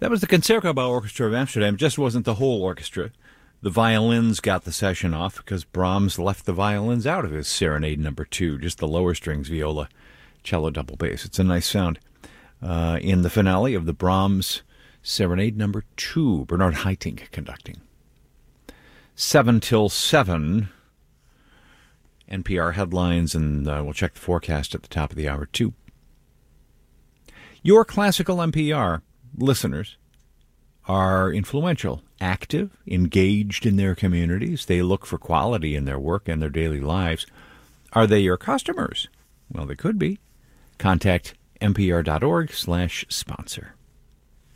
That was the Concertgebouw Orchestra of Amsterdam. It just wasn't the whole orchestra. The violins got the session off because Brahms left the violins out of his Serenade No. 2, just the lower strings, viola, cello, double bass. It's a nice sound. In the finale of the Brahms Serenade No. 2, Bernard Haitink conducting. 7 till 7, NPR headlines, and we'll check the forecast at the top of the hour, too. Your classical NPR listeners are influential, active, engaged in their communities. They look for quality in their work and their daily lives. Are they your customers? Well, they could be. Contact npr.org/sponsor.